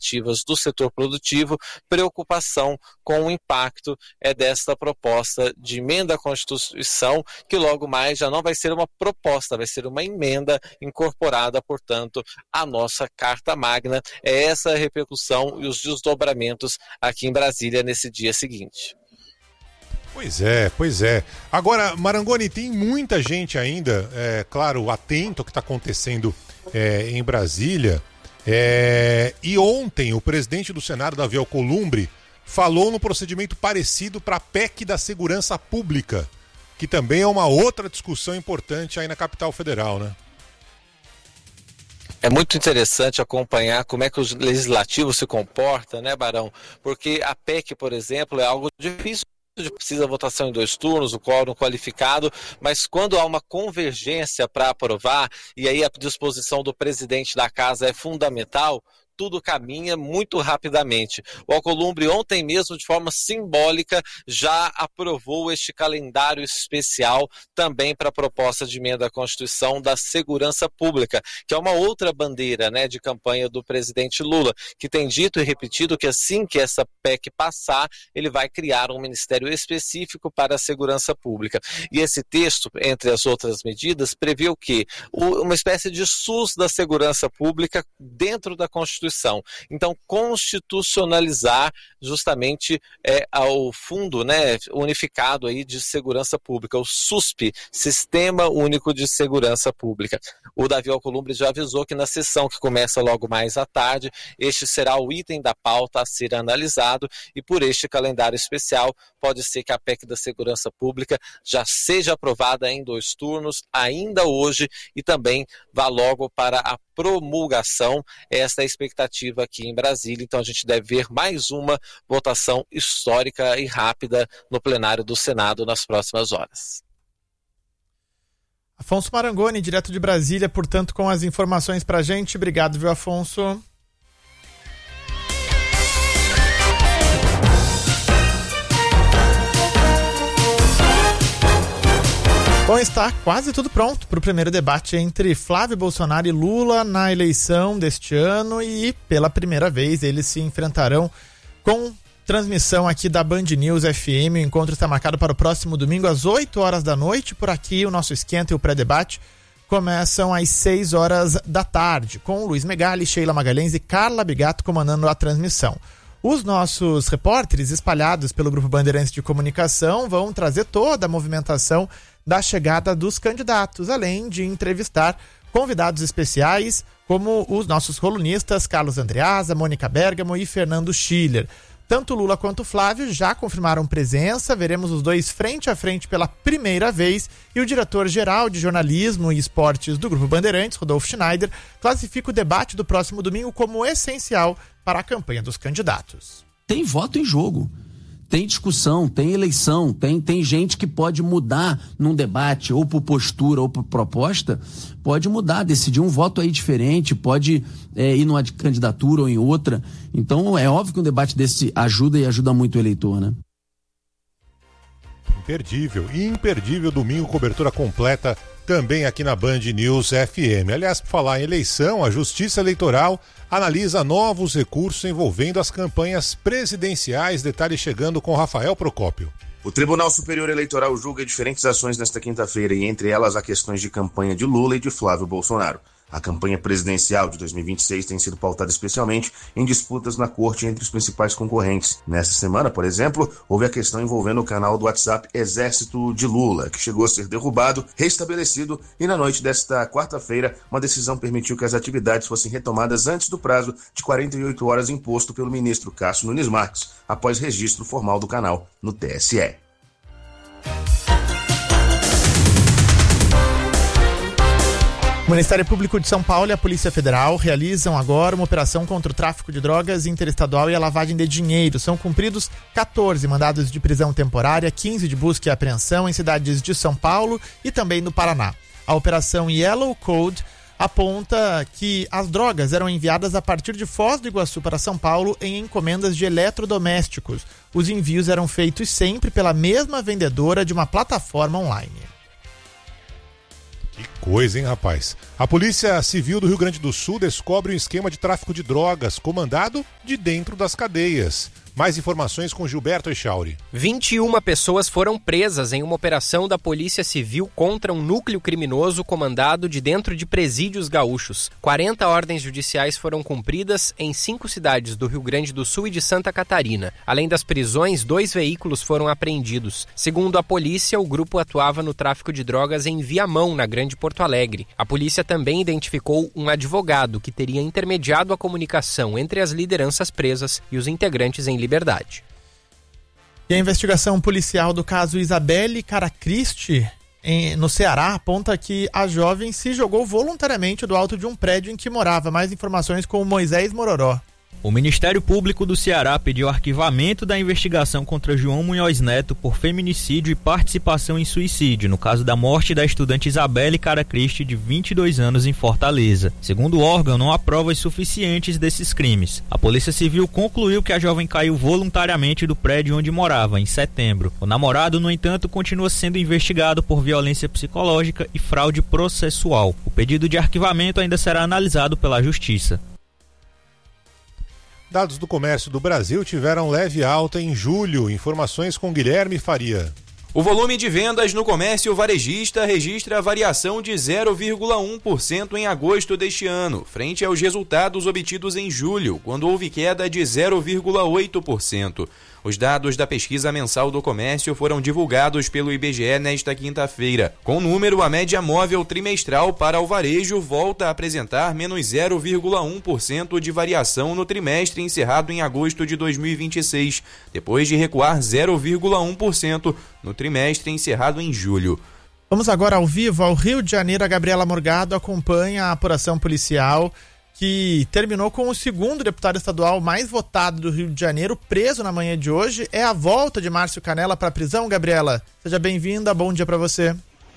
expectativas do setor produtivo, preocupação com o impacto desta proposta de emenda à Constituição, que logo mais já não vai ser uma proposta, vai ser uma emenda incorporada, portanto, à nossa Carta Magna. É essa a repercussão e os desdobramentos aqui em Brasília nesse dia seguinte. Pois é. Agora, Marangoni, tem muita gente ainda, claro, atento ao que está acontecendo em Brasília. E ontem o presidente do Senado, Davi Alcolumbre, falou num procedimento parecido para a PEC da Segurança Pública, que também é uma outra discussão importante aí na capital federal, né? É muito interessante acompanhar como é que o legislativo se comporta, né, Barão? Porque a PEC, por exemplo, é algo difícil. Precisa votação em 2 turnos, o quórum qualificado, mas quando há uma convergência para aprovar, e aí a disposição do presidente da casa é fundamental, tudo caminha muito rapidamente. O Alcolumbre ontem mesmo, de forma simbólica, já aprovou este calendário especial também para a proposta de emenda à Constituição da Segurança Pública, que é uma outra bandeira, né, de campanha do presidente Lula, que tem dito e repetido que assim que essa PEC passar, ele vai criar um ministério específico para a segurança pública. E esse texto, entre as outras medidas, prevê o quê? Uma espécie de SUS da segurança pública dentro da Constituição. Então, constitucionalizar justamente ao Fundo, né, Unificado aí de Segurança Pública, o SUSP, Sistema Único de Segurança Pública. O Davi Alcolumbre já avisou que na sessão que começa logo mais à tarde, este será o item da pauta a ser analisado, e por este calendário especial pode ser que a PEC da Segurança Pública já seja aprovada em 2 turnos ainda hoje e também vá logo para a promulgação. Esta é a expectativa aqui em Brasília, então a gente deve ver mais uma votação histórica e rápida no plenário do Senado nas próximas horas. Afonso Marangoni, direto de Brasília, portanto, com as informações pra gente. Obrigado, viu, Afonso? Bom, está quase tudo pronto para o primeiro debate entre Flávio Bolsonaro e Lula na eleição deste ano, e pela primeira vez eles se enfrentarão com transmissão aqui da Band News FM. O encontro está marcado para o próximo domingo às 8 horas da noite. Por aqui o nosso esquenta e o pré-debate começam às 6 horas da tarde, com Luiz Megali, Sheila Magalhães e Carla Bigato comandando a transmissão. Os nossos repórteres espalhados pelo Grupo Bandeirantes de Comunicação vão trazer toda a movimentação da chegada dos candidatos, além de entrevistar convidados especiais como os nossos colunistas Carlos Andreasa, Mônica Bergamo e Fernando Schiller. Tanto Lula quanto Flávio já confirmaram presença, veremos os dois frente a frente pela primeira vez, e o diretor-geral de jornalismo e esportes do Grupo Bandeirantes, Rodolfo Schneider, classifica o debate do próximo domingo como essencial para a campanha dos candidatos. Tem voto em jogo, tem discussão, tem eleição, tem gente que pode mudar num debate, ou por postura ou por proposta, pode mudar, decidir um voto aí diferente, pode ir numa candidatura ou em outra. Então é óbvio que um debate desse ajuda, e ajuda muito o eleitor, né? Imperdível domingo, cobertura completa também aqui na Band News FM. Aliás, por falar em eleição, a Justiça Eleitoral analisa novos recursos envolvendo as campanhas presidenciais. Detalhes chegando com Rafael Procópio. O Tribunal Superior Eleitoral julga diferentes ações nesta quinta-feira, e entre elas há questões de campanha de Lula e de Flávio Bolsonaro. A campanha presidencial de 2026 tem sido pautada especialmente em disputas na corte entre os principais concorrentes. Nesta semana, por exemplo, houve a questão envolvendo o canal do WhatsApp Exército de Lula, que chegou a ser derrubado, restabelecido, e na noite desta quarta-feira, uma decisão permitiu que as atividades fossem retomadas antes do prazo de 48 horas imposto pelo ministro Cássio Nunes Marques, após registro formal do canal no TSE. O Ministério Público de São Paulo e a Polícia Federal realizam agora uma operação contra o tráfico de drogas interestadual e a lavagem de dinheiro. São cumpridos 14 mandados de prisão temporária, 15 de busca e apreensão em cidades de São Paulo e também no Paraná. A operação Yellow Code aponta que as drogas eram enviadas a partir de Foz do Iguaçu para São Paulo em encomendas de eletrodomésticos. Os envios eram feitos sempre pela mesma vendedora de uma plataforma online. Que coisa, hein, rapaz? A Polícia Civil do Rio Grande do Sul descobre um esquema de tráfico de drogas comandado de dentro das cadeias. Mais informações com Gilberto Echauri. 21 pessoas foram presas em uma operação da Polícia Civil contra um núcleo criminoso comandado de dentro de presídios gaúchos. 40 ordens judiciais foram cumpridas em 5 cidades do Rio Grande do Sul e de Santa Catarina. Além das prisões, 2 veículos foram apreendidos. Segundo a polícia, o grupo atuava no tráfico de drogas em Viamão, na Grande Porto Alegre. A polícia também identificou um advogado que teria intermediado a comunicação entre as lideranças presas e os integrantes em liberdade. E a investigação policial do caso Isabelle Caracristi, no Ceará, aponta que a jovem se jogou voluntariamente do alto de um prédio em que morava. Mais informações com o Moisés Mororó. O Ministério Público do Ceará pediu arquivamento da investigação contra João Munhoz Neto por feminicídio e participação em suicídio, no caso da morte da estudante Isabelle Caracristi, de 22 anos, em Fortaleza. Segundo o órgão, não há provas suficientes desses crimes. A Polícia Civil concluiu que a jovem caiu voluntariamente do prédio onde morava, em setembro. O namorado, no entanto, continua sendo investigado por violência psicológica e fraude processual. O pedido de arquivamento ainda será analisado pela Justiça. Dados do comércio do Brasil tiveram leve alta em julho. Informações com Guilherme Faria. O volume de vendas no comércio varejista registra variação de 0,1% em agosto deste ano, frente aos resultados obtidos em julho, quando houve queda de 0,8%. Os dados da pesquisa mensal do comércio foram divulgados pelo IBGE nesta quinta-feira. Com o número, a média móvel trimestral para o varejo volta a apresentar menos 0,1% de variação no trimestre encerrado em agosto de 2026, depois de recuar 0,1% no trimestre encerrado em julho. Vamos agora ao vivo ao Rio de Janeiro. A Gabriela Morgado acompanha a apuração policial que terminou com o segundo deputado estadual mais votado do Rio de Janeiro preso na manhã de hoje. É a volta de Márcio Canella para a prisão, Gabriela? Seja bem-vinda, bom dia para você.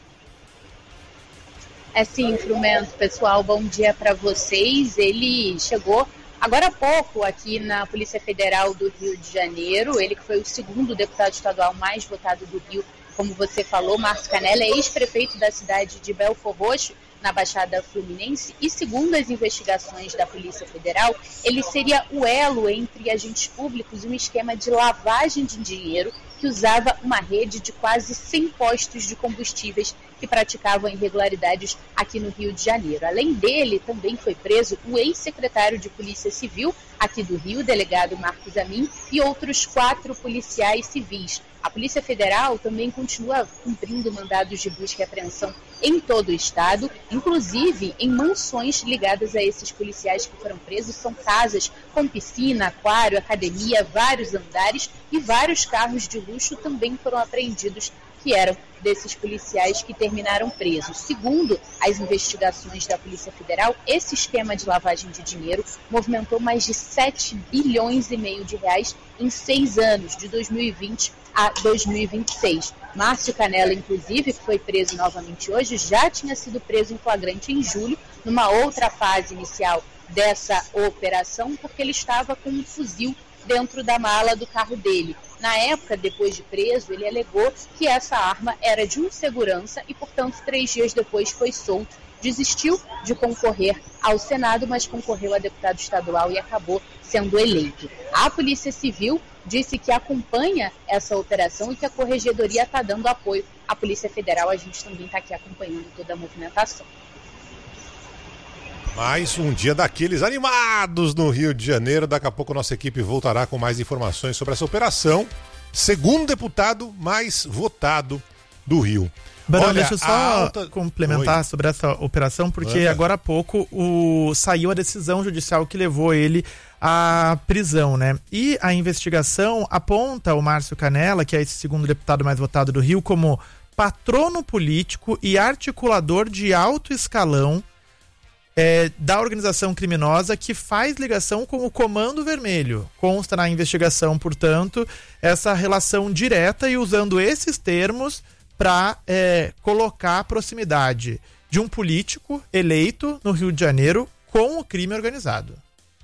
É sim, Frumento, pessoal, bom dia para vocês. Ele chegou agora há pouco aqui na Polícia Federal do Rio de Janeiro, ele que foi o segundo deputado estadual mais votado do Rio, como você falou. Márcio Canella é ex-prefeito da cidade de Belfor Roxo, na Baixada Fluminense, e segundo as investigações da Polícia Federal, ele seria o elo entre agentes públicos e um esquema de lavagem de dinheiro que usava uma rede de quase 100 postos de combustíveis que praticavam irregularidades aqui no Rio de Janeiro. Além dele, também foi preso o ex-secretário de Polícia Civil aqui do Rio, o delegado Marcos Amin, e outros 4 policiais civis. A Polícia Federal também continua cumprindo mandados de busca e apreensão em todo o estado, inclusive em mansões ligadas a esses policiais que foram presos. São casas com piscina, aquário, academia, vários andares, e vários carros de luxo também foram apreendidos, que eram desses policiais que terminaram presos. Segundo as investigações da Polícia Federal, esse esquema de lavagem de dinheiro movimentou mais de 7 bilhões e meio de reais em 6 anos, de 2020 a 2026. Márcio Canella, inclusive, que foi preso novamente hoje, já tinha sido preso em flagrante em julho, numa outra fase inicial dessa operação, porque ele estava com um fuzil dentro da mala do carro dele. Na época, depois de preso, ele alegou que essa arma era de um segurança e, portanto, 3 dias depois foi solto. Desistiu de concorrer ao Senado, mas concorreu a deputado estadual e acabou sendo eleito. A Polícia Civil disse que acompanha essa operação e que a Corregedoria está dando apoio à Polícia Federal. A gente também está aqui acompanhando toda a movimentação. Mais um dia daqueles animados no Rio de Janeiro. Daqui a pouco nossa equipe voltará com mais informações sobre essa operação. Segundo deputado mais votado do Rio. Barão, deixa eu só complementar Oi. sobre essa operação, porque agora há pouco saiu a decisão judicial que levou ele à prisão, né? E a investigação aponta o Márcio Canella, que é esse segundo deputado mais votado do Rio, como patrono político e articulador de alto escalão da organização criminosa que faz ligação com o Comando Vermelho. Consta na investigação, portanto, essa relação direta, e usando esses termos para colocar a proximidade de um político eleito no Rio de Janeiro com o crime organizado.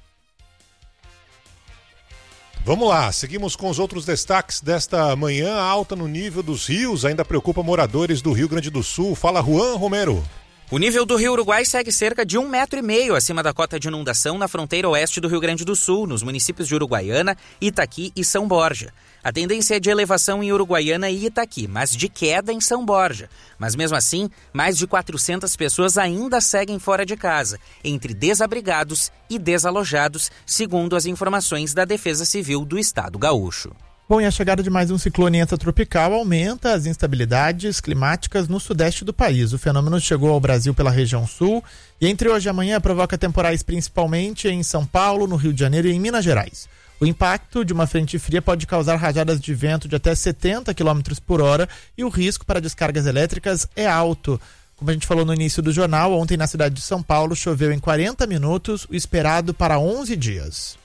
Vamos lá, seguimos com os outros destaques desta manhã. A alta no nível dos rios ainda preocupa moradores do Rio Grande do Sul. Fala, Juan Romero. O nível do Rio Uruguai segue cerca de 1,5 metro acima da cota de inundação na fronteira oeste do Rio Grande do Sul, nos municípios de Uruguaiana, Itaqui e São Borja. A tendência é de elevação em Uruguaiana e Itaqui, mas de queda em São Borja. Mas mesmo assim, mais de 400 pessoas ainda seguem fora de casa, entre desabrigados e desalojados, segundo as informações da Defesa Civil do Estado gaúcho. Bom, e a chegada de mais um ciclone extratropical aumenta as instabilidades climáticas no sudeste do país. O fenômeno chegou ao Brasil pela região sul e entre hoje e amanhã provoca temporais principalmente em São Paulo, no Rio de Janeiro e em Minas Gerais. O impacto de uma frente fria pode causar rajadas de vento de até 70 km por hora e o risco para descargas elétricas é alto. Como a gente falou no início do jornal, ontem na cidade de São Paulo choveu em 40 minutos, o esperado para 11 dias.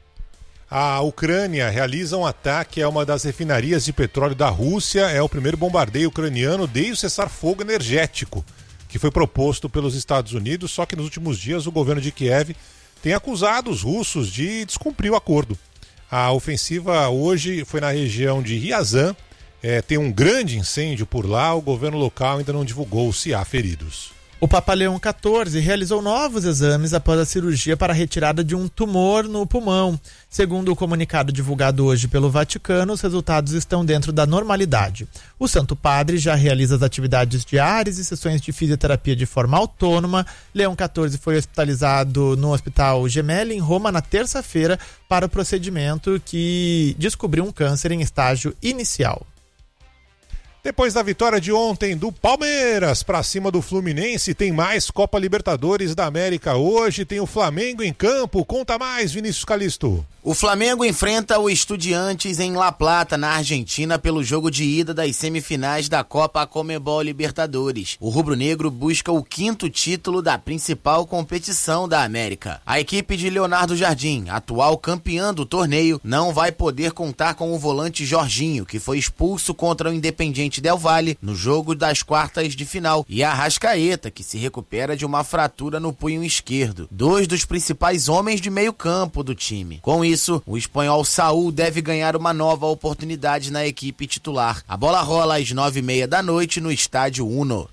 A Ucrânia realiza um ataque a uma das refinarias de petróleo da Rússia. É o primeiro bombardeio ucraniano desde o cessar-fogo energético, que foi proposto pelos Estados Unidos, só que nos últimos dias o governo de Kiev tem acusado os russos de descumprir o acordo. A ofensiva hoje foi na região de Ryazan, tem um grande incêndio por lá, o governo local ainda não divulgou se há feridos. O Papa Leão XIV realizou novos exames após a cirurgia para a retirada de um tumor no pulmão. Segundo o comunicado divulgado hoje pelo Vaticano, os resultados estão dentro da normalidade. O Santo Padre já realiza as atividades diárias e sessões de fisioterapia de forma autônoma. Leão XIV foi hospitalizado no Hospital Gemelli, em Roma, na terça-feira, para o procedimento que descobriu um câncer em estágio inicial. Depois da vitória de ontem do Palmeiras para cima do Fluminense, tem mais Copa Libertadores da América hoje, tem o Flamengo em campo. Conta mais, Vinícius Calisto. O Flamengo enfrenta o Estudiantes em La Plata, na Argentina, pelo jogo de ida das semifinais da Copa Conmebol Libertadores. O rubro-negro busca o 5º título da principal competição da América. A equipe de Leonardo Jardim, atual campeã do torneio, não vai poder contar com o volante Jorginho, que foi expulso contra o Independiente Del Valle no jogo das quartas de final, e a Arrascaeta, que se recupera de uma fratura no punho esquerdo. 2 dos principais homens de meio campo do time. Com isso, o espanhol Saúl deve ganhar uma nova oportunidade na equipe titular. A bola rola às 9h30 da noite no Estádio Uno.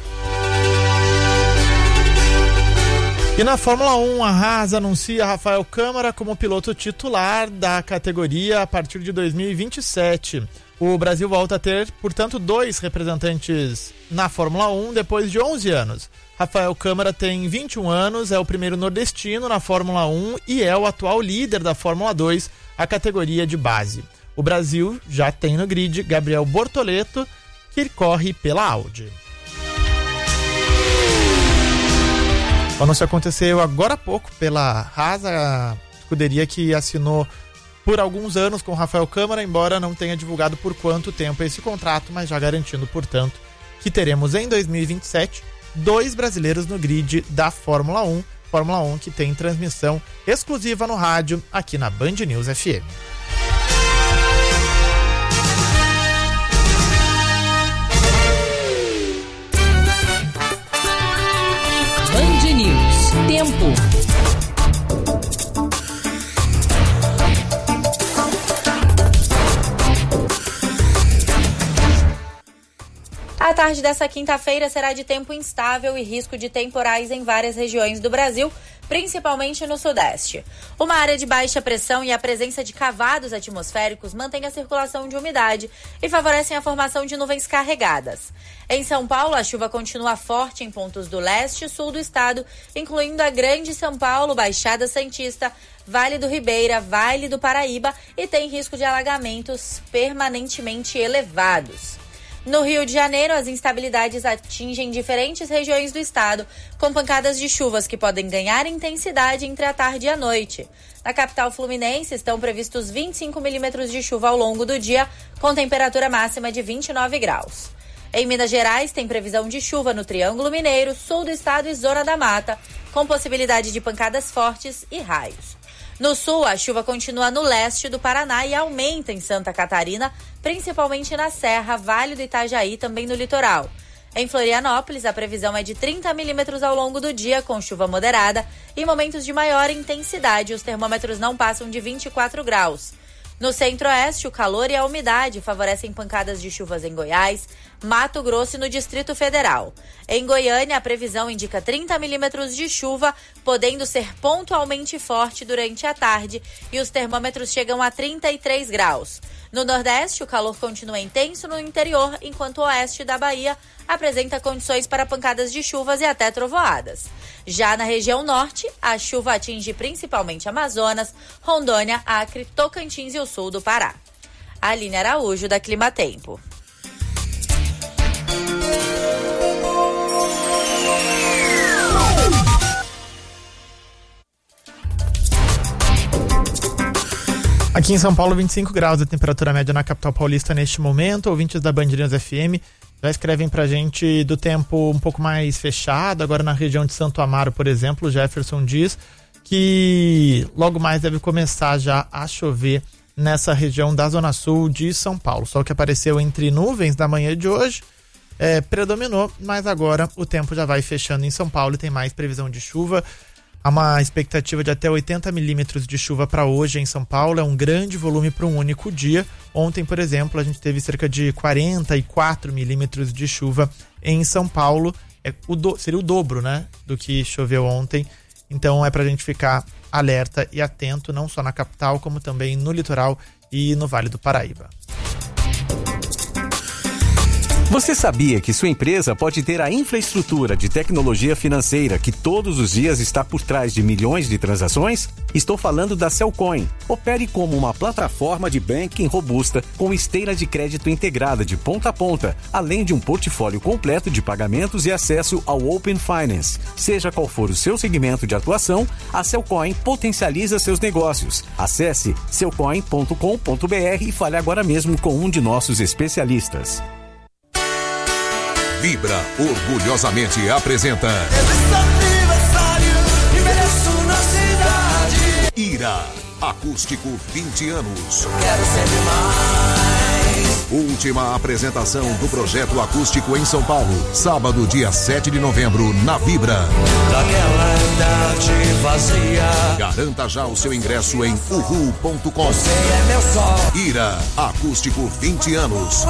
E na Fórmula 1, a Haas anuncia Rafael Câmara como piloto titular da categoria a partir de 2027. O Brasil volta a ter, portanto, 2 representantes na Fórmula 1 depois de 11 anos. Rafael Câmara tem 21 anos, é o primeiro nordestino na Fórmula 1 e é o atual líder da Fórmula 2, a categoria de base. O Brasil já tem no grid Gabriel Bortoleto, que corre pela Audi. O anúncio aconteceu agora há pouco pela Haas, a escuderia que assinou por alguns anos com Rafael Câmara, embora não tenha divulgado por quanto tempo esse contrato, mas já garantindo, portanto, que teremos em 2027 2 brasileiros no grid da Fórmula 1. Fórmula 1 que tem transmissão exclusiva no rádio aqui na Band News FM. Band News. Tempo. A tarde dessa quinta-feira será de tempo instável e risco de temporais em várias regiões do Brasil, principalmente no sudeste. Uma área de baixa pressão e a presença de cavados atmosféricos mantém a circulação de umidade e favorecem a formação de nuvens carregadas. Em São Paulo, a chuva continua forte em pontos do leste e sul do estado, incluindo a Grande São Paulo, Baixada Santista, Vale do Ribeira, Vale do Paraíba, e tem risco de alagamentos permanentemente elevados. No Rio de Janeiro, as instabilidades atingem diferentes regiões do estado, com pancadas de chuvas que podem ganhar intensidade entre a tarde e a noite. Na capital fluminense, estão previstos 25 milímetros de chuva ao longo do dia, com temperatura máxima de 29 graus. Em Minas Gerais, tem previsão de chuva no Triângulo Mineiro, sul do estado e Zona da Mata, com possibilidade de pancadas fortes e raios. No sul, a chuva continua no leste do Paraná e aumenta em Santa Catarina, principalmente na Serra, Vale do Itajaí, também no litoral. Em Florianópolis, a previsão é de 30 milímetros ao longo do dia, com chuva moderada e momentos de maior intensidade. Os termômetros não passam de 24 graus. No centro-oeste, o calor e a umidade favorecem pancadas de chuvas em Goiás, Mato Grosso e no Distrito Federal. Em Goiânia, a previsão indica 30 milímetros de chuva, podendo ser pontualmente forte durante a tarde, e os termômetros chegam a 33 graus. No Nordeste, o calor continua intenso no interior, enquanto o oeste da Bahia apresenta condições para pancadas de chuvas e até trovoadas. Já na região norte, a chuva atinge principalmente Amazonas, Rondônia, Acre, Tocantins e o sul do Pará. Aline Araújo, da Climatempo. Aqui em São Paulo, 25 graus a temperatura média na capital paulista neste momento. Ouvintes da Band News FM já escrevem pra gente do tempo um pouco mais fechado. Agora na região de Santo Amaro, por exemplo, o Jefferson diz que logo mais deve começar já a chover nessa região da Zona Sul de São Paulo. O sol que apareceu entre nuvens da manhã de hoje predominou, mas agora o tempo já vai fechando em São Paulo e tem mais previsão de chuva. Há uma expectativa de até 80 milímetros de chuva para hoje em São Paulo. É um grande volume para um único dia. Ontem, por exemplo, a gente teve cerca de 44 milímetros de chuva em São Paulo. Seria o dobro, né, do que choveu ontem. Então é para a gente ficar alerta e atento, não só na capital, como também no litoral e no Vale do Paraíba. Você sabia que sua empresa pode ter a infraestrutura de tecnologia financeira que todos os dias está por trás de milhões de transações? Estou falando da Cellcoin. Opere como uma plataforma de banking robusta com esteira de crédito integrada de ponta a ponta, além de um portfólio completo de pagamentos e acesso ao Open Finance. Seja qual for o seu segmento de atuação, a Cellcoin potencializa seus negócios. Acesse cellcoin.com.br e fale agora mesmo com um de nossos especialistas. Vibra orgulhosamente apresenta Ira, acústico 20 anos. Quero sempre mais. Última apresentação do projeto acústico em São Paulo, sábado, dia 7 de novembro, na Vibra. Daquela idade vazia. Garanta já o seu ingresso em uhu.com. Você é meu sol. Ira, acústico 20 anos.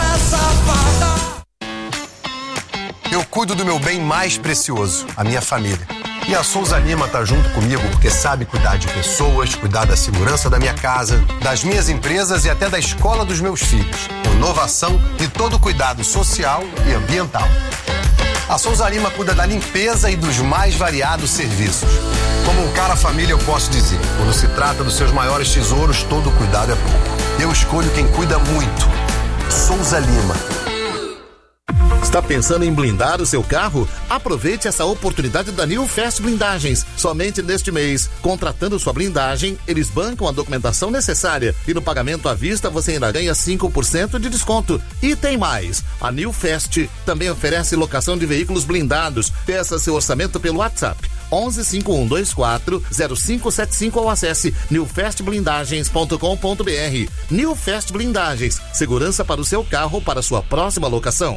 Eu cuido do meu bem mais precioso, a minha família. E a Souza Lima tá junto comigo porque sabe cuidar de pessoas, cuidar da segurança da minha casa, das minhas empresas e até da escola dos meus filhos. Com inovação e todo cuidado social e ambiental. A Souza Lima cuida da limpeza e dos mais variados serviços. Como um cara família, eu posso dizer, quando se trata dos seus maiores tesouros, todo cuidado é pouco. Eu escolho quem cuida muito. Souza Lima. Está pensando em blindar o seu carro? Aproveite essa oportunidade da New Fast Blindagens. Somente neste mês, contratando sua blindagem, eles bancam a documentação necessária e no pagamento à vista você ainda ganha 5% de desconto. E tem mais, a New Fast também oferece locação de veículos blindados. Peça seu orçamento pelo WhatsApp 11 5124 0575 ou acesse newfastblindagens.com.br. New Fast Blindagens, segurança para o seu carro para sua próxima locação.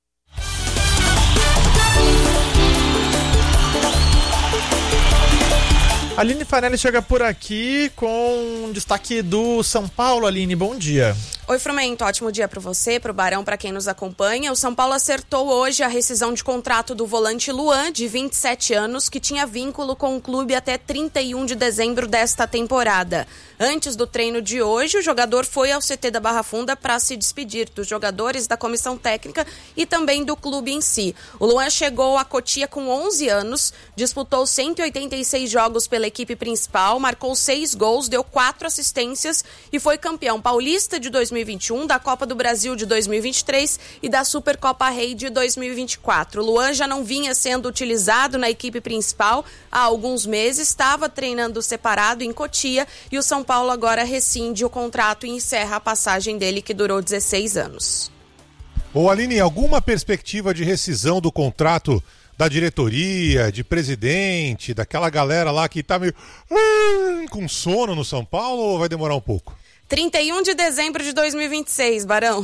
Aline Fanelli chega por aqui com destaque do São Paulo. Aline, bom dia. Oi, Frumento, ótimo dia para você, para o Barão, para quem nos acompanha. O São Paulo acertou hoje a rescisão de contrato do volante Luan, de 27 anos, que tinha vínculo com o clube até 31 de dezembro desta temporada. Antes do treino de hoje, o jogador foi ao CT da Barra Funda para se despedir dos jogadores, da comissão técnica e também do clube em si. O Luan chegou a Cotia com 11 anos, disputou 186 jogos pela equipe principal, marcou 6 gols, deu 4 assistências e foi campeão paulista de 2021, da Copa do Brasil de 2023 e da Supercopa Rei de 2024. O Luan já não vinha sendo utilizado na equipe principal há alguns meses, estava treinando separado em Cotia e o São Paulo agora rescinde o contrato e encerra a passagem dele, que durou 16 anos. Ô Aline, alguma perspectiva de rescisão do contrato da diretoria, de presidente, daquela galera lá que tá meio com sono no São Paulo, ou vai demorar um pouco? 31 de dezembro de 2026, Barão.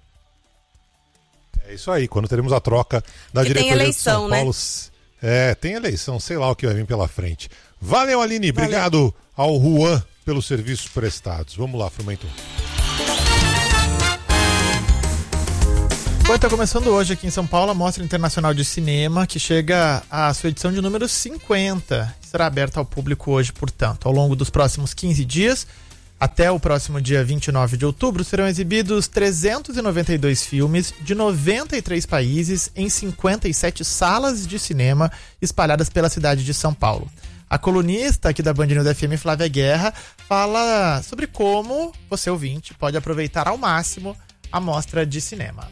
É isso aí, quando teremos a troca da diretoria tem eleição, do São Paulo. Né? Tem eleição, sei lá o que vai vir pela frente. Valeu, Aline, obrigado ao Juan pelos serviços prestados. Vamos lá, Frumento. Bom, está começando hoje aqui em São Paulo a Mostra Internacional de Cinema, que chega à sua edição de número 50. Será aberta ao público hoje, portanto. Ao longo dos próximos 15 dias, até o próximo dia 29 de outubro, serão exibidos 392 filmes de 93 países em 57 salas de cinema espalhadas pela cidade de São Paulo. A colunista aqui da Band News FM, Flávia Guerra, fala sobre como você, ouvinte, pode aproveitar ao máximo a mostra de cinema.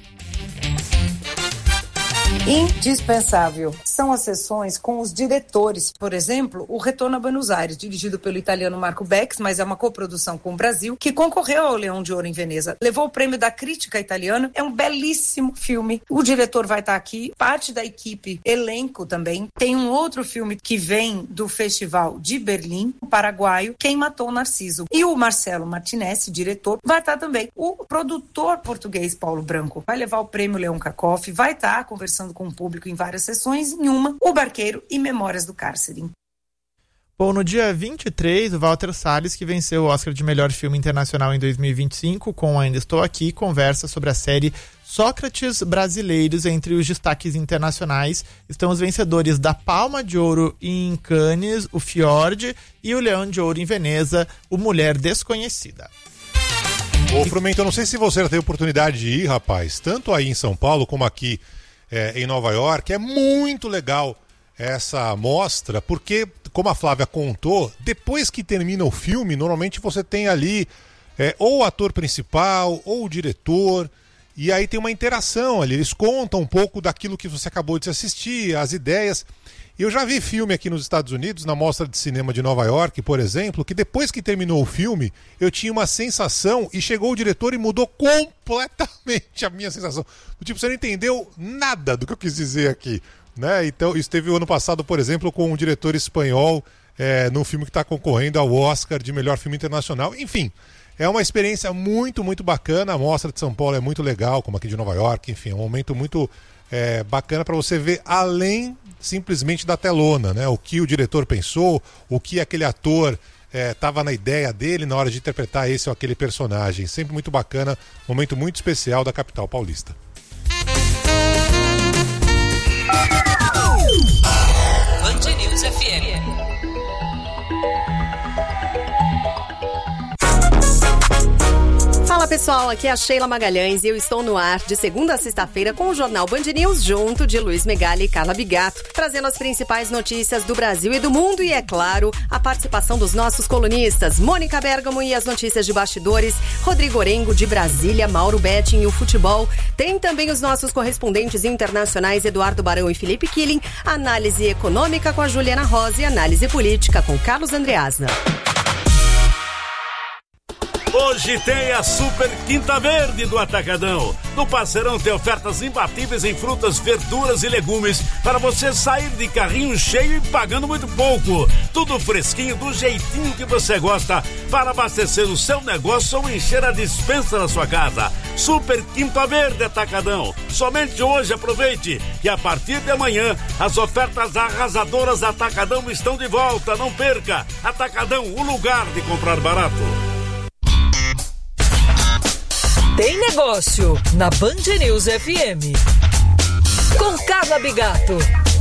Indispensável são as sessões com os diretores. Por exemplo, o Retorno a Buenos Aires, dirigido pelo italiano Marco Bex, mas é uma coprodução com o Brasil, que concorreu ao Leão de Ouro em Veneza. Levou o prêmio da crítica italiana. É um belíssimo filme. O diretor vai estar aqui, parte da equipe, elenco também. Tem um outro filme que vem do Festival de Berlim, o paraguaio, Quem Matou Narciso. E o Marcelo Martinez, diretor, vai estar também. O produtor português Paulo Branco vai levar o prêmio Leon Kakoff, vai estar conversando com o público em várias sessões, em uma, O Barqueiro e Memórias do Cárcere. Bom, no dia 23, o Walter Salles, que venceu o Oscar de Melhor Filme Internacional em 2025, com Ainda Estou Aqui, conversa sobre a série Sócrates Brasileiros. Entre os destaques internacionais estão os vencedores da Palma de Ouro em Cannes, o Fiord, e o Leão de Ouro em Veneza, o Mulher Desconhecida. Ô, Frumento, eu não sei se você já teve oportunidade de ir, rapaz, tanto aí em São Paulo como aqui em Nova York. É muito legal essa mostra, porque, como a Flávia contou, depois que termina o filme, normalmente você tem ali ou o ator principal, ou o diretor, e aí tem uma interação ali, eles contam um pouco daquilo que você acabou de assistir, as ideias. Eu já vi filme aqui nos Estados Unidos, na Mostra de Cinema de Nova York, por exemplo, que depois que terminou o filme, eu tinha uma sensação e chegou o diretor e mudou completamente a minha sensação. Do tipo, você não entendeu nada do que eu quis dizer aqui, né? Então, isso teve o ano passado, por exemplo, com um diretor espanhol num filme que está concorrendo ao Oscar de Melhor Filme Internacional. Enfim, é uma experiência muito, muito bacana. A Mostra de São Paulo é muito legal, como aqui de Nova York. Enfim, é um momento muito bacana para você ver além simplesmente da telona, né? O que o diretor pensou, o que aquele ator estava na ideia dele na hora de interpretar esse ou aquele personagem. Sempre muito bacana, momento muito especial da capital paulista. Band News FM. Fala pessoal, aqui é a Sheila Magalhães e eu estou no ar de segunda a sexta-feira com o Jornal Band News, junto de Luiz Megali e Carla Bigato, trazendo as principais notícias do Brasil e do mundo e, é claro, a participação dos nossos colunistas, Mônica Bergamo e as notícias de bastidores, Rodrigo Orengo de Brasília, Mauro Betting e o futebol. Tem também os nossos correspondentes internacionais Eduardo Barão e Felipe Killing, análise econômica com a Juliana Rosa e análise política com Carlos Andreasna. Hoje tem a Super Quinta Verde do Atacadão. No Parceirão tem ofertas imbatíveis em frutas, verduras e legumes para você sair de carrinho cheio e pagando muito pouco. Tudo fresquinho, do jeitinho que você gosta, para abastecer o seu negócio ou encher a despensa da sua casa. Super Quinta Verde Atacadão. Somente hoje aproveite e a partir de amanhã as ofertas arrasadoras Atacadão estão de volta. Não perca! Atacadão, o lugar de comprar barato. Tem negócio na Band News FM. Com Carla Bigato.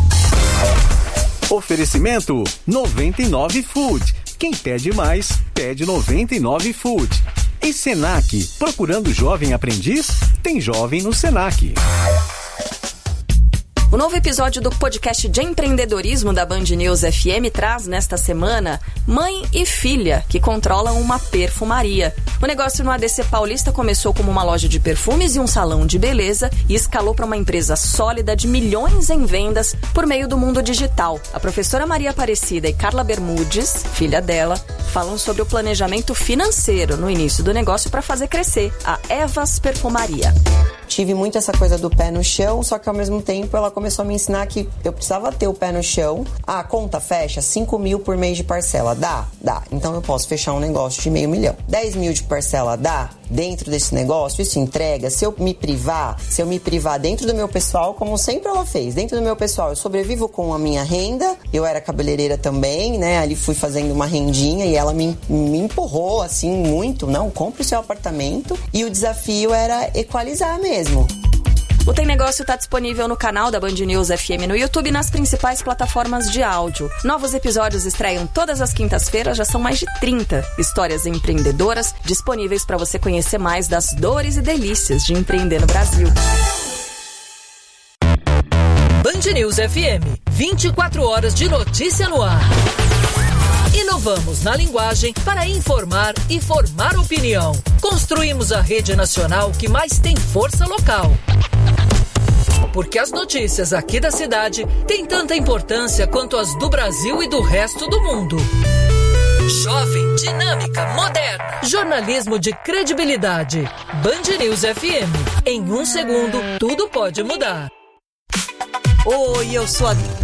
Oferecimento 99 Food. Quem pede mais, pede 99 Food. E Senac, procurando jovem aprendiz? Tem jovem no Senac. O novo episódio do podcast de empreendedorismo da Band News FM traz nesta semana mãe e filha que controlam uma perfumaria. O negócio no ADC Paulista começou como uma loja de perfumes e um salão de beleza e escalou para uma empresa sólida de milhões em vendas por meio do mundo digital. A professora Maria Aparecida e Carla Bermudes, filha dela, falam sobre o planejamento financeiro no início do negócio para fazer crescer a Evas Perfumaria. Tive muito essa coisa do pé no chão, só que ao mesmo tempo ela começou a me ensinar que eu precisava ter o pé no chão. A conta fecha 5 mil por mês de parcela. Dá? Dá. Então eu posso fechar um negócio de 500 mil. 10 mil de parcela dá? Dentro desse negócio, isso entrega. Se eu me privar dentro do meu pessoal, como sempre ela fez, dentro do meu pessoal, eu sobrevivo com a minha renda. Eu era cabeleireira também, né? Ali fui fazendo uma rendinha e ela me empurrou assim muito. Não, compre o seu apartamento. E o desafio era equalizar mesmo. O Tem Negócio está disponível no canal da Band News FM no YouTube e nas principais plataformas de áudio. Novos episódios estreiam todas as quintas-feiras, já são mais de 30 histórias empreendedoras disponíveis para você conhecer mais das dores e delícias de empreender no Brasil. Band News FM, 24 horas de notícia no ar. Inovamos na linguagem para informar e formar opinião. Construímos a rede nacional que mais tem força local. Porque as notícias aqui da cidade têm tanta importância quanto as do Brasil e do resto do mundo. Jovem, dinâmica, moderna. Jornalismo de credibilidade. Band News FM. Em 1 segundo, tudo pode mudar. Oi, eu sou a